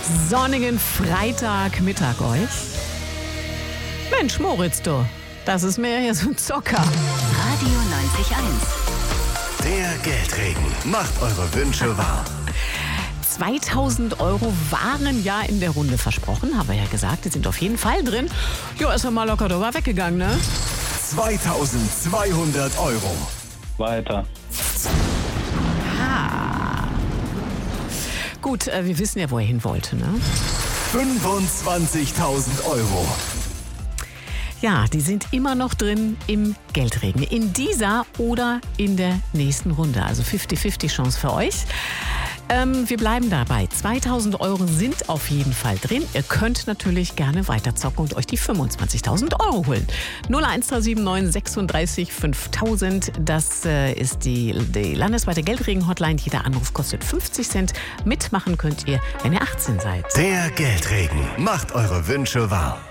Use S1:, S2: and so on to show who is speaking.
S1: sonnigen Freitagmittag euch. Mensch, Moritz, du, das ist mir hier so ein Zocker.
S2: Radio 90.1.
S3: Der Geldregen macht eure Wünsche wahr.
S1: 2000 Euro waren ja in der Runde versprochen, haben wir ja gesagt, die sind auf jeden Fall drin. Jo, ist ja mal locker drüber weggegangen, ne?
S3: 2200 Euro.
S4: Weiter.
S1: Gut, wir wissen ja, wo er hin wollte, ne?
S3: 25.000 Euro.
S1: Ja, die sind immer noch drin im Geldregen. In dieser oder in der nächsten Runde. Also 50-50 Chance für euch. Wir bleiben dabei. 2000 Euro sind auf jeden Fall drin. Ihr könnt natürlich gerne weiterzocken und euch die 25.000 Euro holen. 01379 36 5000. Das ist die landesweite Geldregen-Hotline. Jeder Anruf kostet 50 Cent. Mitmachen könnt ihr, wenn ihr 18 seid.
S3: Der Geldregen macht eure Wünsche wahr.